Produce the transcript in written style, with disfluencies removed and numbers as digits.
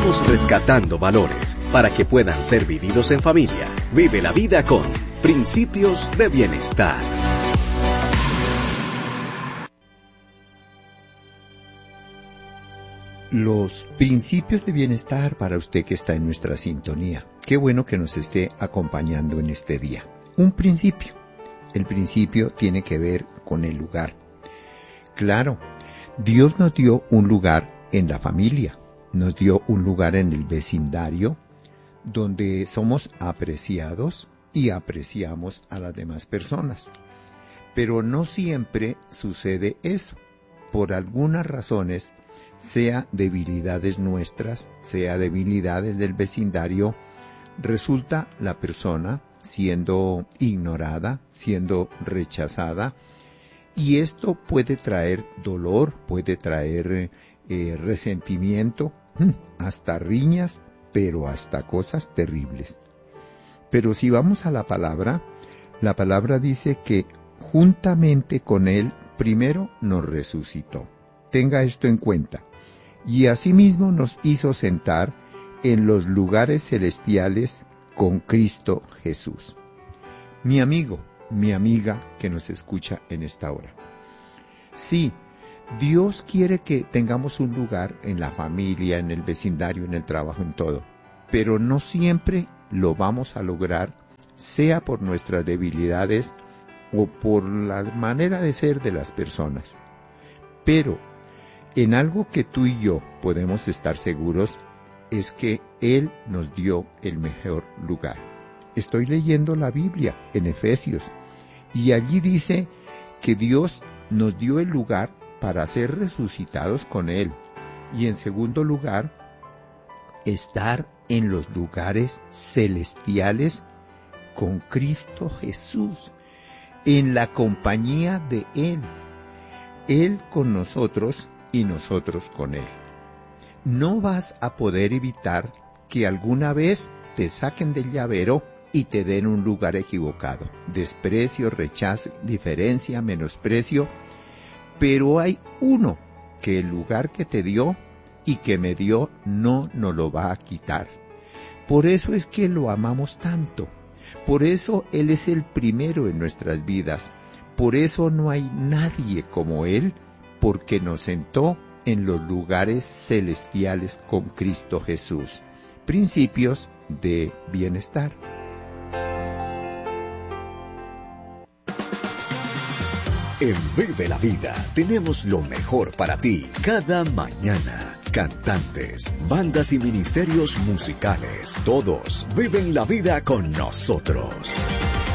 Estamos rescatando valores para que puedan ser vividos en familia. Vive la vida con Principios de Bienestar. Los principios de bienestar para usted que está en nuestra sintonía. Qué bueno que nos esté acompañando en este día. Un principio. El principio tiene que ver con el lugar. Claro, Dios nos dio un lugar en la familia. Nos dio un lugar en el vecindario donde somos apreciados y apreciamos a las demás personas. Pero no siempre sucede eso. Por algunas razones, sea debilidades nuestras, sea debilidades del vecindario, resulta la persona siendo ignorada, siendo rechazada, y esto puede traer dolor, puede traer resentimiento, hasta riñas, pero hasta cosas terribles. Pero si vamos a la palabra dice que juntamente con Él primero nos resucitó. Tenga esto en cuenta. Y asimismo nos hizo sentar en los lugares celestiales con Cristo Jesús. Mi amigo, mi amiga que nos escucha en esta hora. Sí, Dios quiere que tengamos un lugar en la familia, en el vecindario, en el trabajo, en todo. Pero no siempre lo vamos a lograr, sea por nuestras debilidades o por la manera de ser de las personas. Pero en algo que tú y yo podemos estar seguros es que Él nos dio el mejor lugar. Estoy leyendo la Biblia en Efesios y allí dice que Dios nos dio el lugar para ser resucitados con Él. Y en segundo lugar, estar en los lugares celestiales con Cristo Jesús, en la compañía de Él. Él con nosotros y nosotros con Él. No vas a poder evitar que alguna vez te saquen del llavero y te den un lugar equivocado. Desprecio, rechazo, diferencia, menosprecio. Pero hay uno que el lugar que te dio y que me dio no nos lo va a quitar. Por eso es que lo amamos tanto. Por eso Él es el primero en nuestras vidas. Por eso no hay nadie como Él, porque nos sentó en los lugares celestiales con Cristo Jesús. Principios de bienestar. En Vive la Vida tenemos lo mejor para ti cada mañana. Cantantes, bandas y ministerios musicales, todos viven la vida con nosotros.